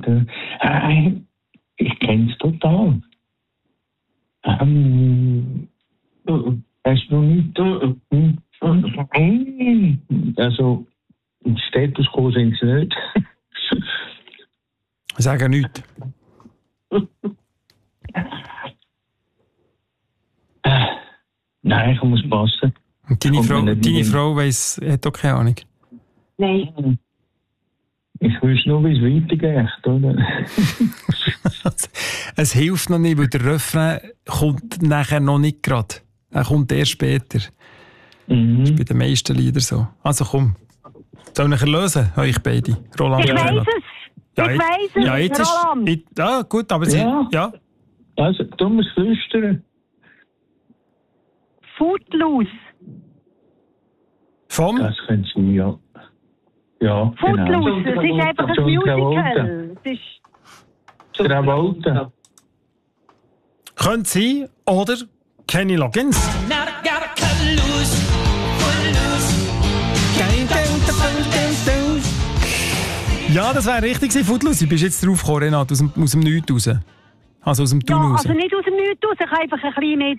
Oder? Ich kenne es total. Hast du nicht... Also, ins Status quo sind sie nicht. Ich sage nichts. Nein, ich muss passen. Und deine Frau hat auch keine Ahnung. Nein. Ich wüsste nur, wie es weitergeht, oder? Es hilft noch nicht, weil der Refrain kommt nachher noch nicht gerade. Er kommt erst später. Das ist bei den meisten Liedern so. Also komm. Soll ich lösen, euch beide? Roland, ich weiss es. Ja, ich weiss es, ja, jetzt Roland. Ja, gut, aber sie... Ja. Also, du musst flüstern. Footloose. Vom? Das könnte sein, ja. Ja, Footloose, genau. es ist einfach ein Musical. Es ist... Travolta. Könnte sein, oder Kenny Loggins. Ja, das wäre richtig gewesen, Footloose. Du bist jetzt drauf gekommen, Renat, aus dem Nichts raus. Also aus dem Tun raus. Also nicht aus dem Nichts raus, ich habe einfach ein bisschen mehr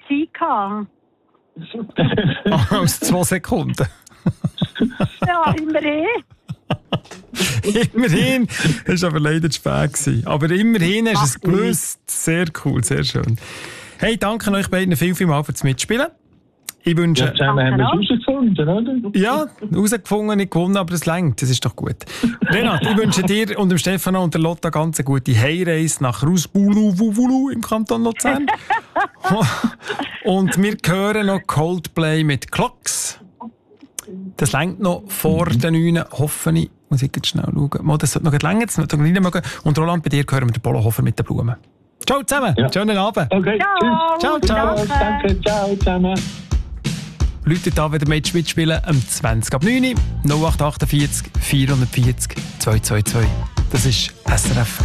Zeit gehabt. Aus 2 Sekunden. Ja, immerhin. Immerhin. Das war aber leider zu spät gewesen. Aber immerhin hast du es gewusst. Sehr cool, sehr schön. Hey, danke euch beiden vielmals fürs Mitspielen. Ich wünsche... Ja, zusammen haben wir es herausgefunden, oder? Ja, herausgefunden, nicht gewonnen, aber es reicht. Das ist doch gut. Renat, ich wünsche dir und dem Stefano und der Lotta ganz eine gute Heimreise nach Rusbulu im Kanton Luzern. Und wir hören noch Coldplay mit Clocks. Das reicht noch vor den 9, hoffe ich. Muss ich jetzt schnell schauen. Das sollte noch länger, das sollte noch rein mögen. Und Roland, bei dir hören wir den Polohofer mit den Blumen. Ciao zusammen, schönen Abend. Okay, ciao. Ciao. Danke, ciao zusammen. Leute da wieder mitspielen am 20 ab 9 0848 440 222. Das ist SRF.